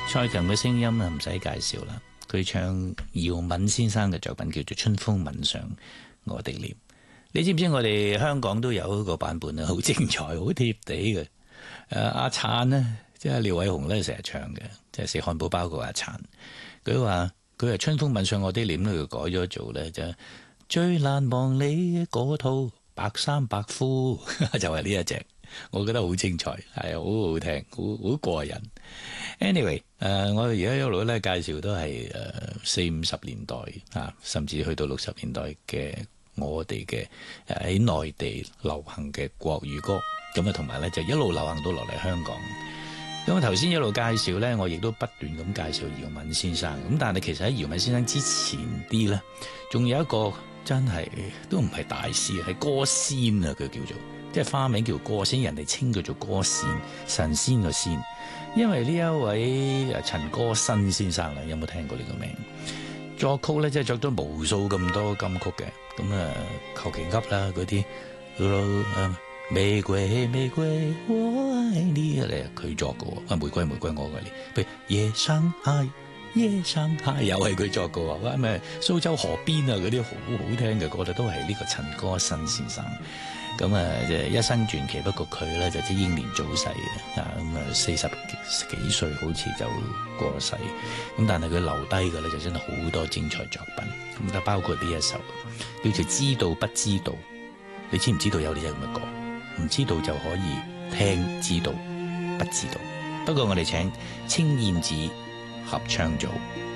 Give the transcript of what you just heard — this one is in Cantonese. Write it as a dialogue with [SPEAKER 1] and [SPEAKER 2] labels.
[SPEAKER 1] 蔡琴嘅聲音啊，唔使介紹啦。佢唱姚敏先生嘅作品叫做《春風吻上我的臉》。你知唔知我哋香港都有一個版本啊，好精彩，好貼地嘅。阿燦呢，即係廖偉雄咧成日唱嘅，即係食漢堡包個阿燦。佢話佢係《春風吻上我的臉》佢改咗做咧就最難忘你嗰套白衫白褲，就係呢一隻。我覺得好精彩，係好好聽，好過癮。Anyway，我哋而家一路咧介紹都係40-50年代啊，甚至去到60年代嘅我哋嘅喺內地流行嘅國語歌，咁啊同埋咧就一路流行到落嚟香港。咁我頭先一路介紹咧，我亦都不斷咁介紹姚敏先生。咁但係其實喺姚敏先生之前啲咧，仲有一個真係都唔係大師，係歌仙啊，佢叫做。即係花名叫歌仙，人哋稱佢做歌仙，神仙個仙。因為呢一位陳歌辛先生啦，有冇聽過呢個名？作曲咧，即係作咗無數咁多金曲嘅。咁啊，求其噏啦嗰啲，玫瑰玫瑰我愛你啊，佢作嘅喎。玫瑰玫瑰我愛你。譬如夜上海夜上海又係佢作嘅喎。哇，咩蘇州河邊啊嗰啲好好聽嘅歌咧，都係呢個陳歌辛先生。咁啊，即係一生傳奇。不過佢咧就即英年早逝嘅，啊咁啊40幾歲好似就過世。咁但係佢留低嘅咧就真係好多精彩作品。咁就包括呢一首叫做《知道不知道》。你知唔知道有呢隻咁嘅歌？唔知道就可以聽，知道不知道。不過我哋請青燕子合唱組。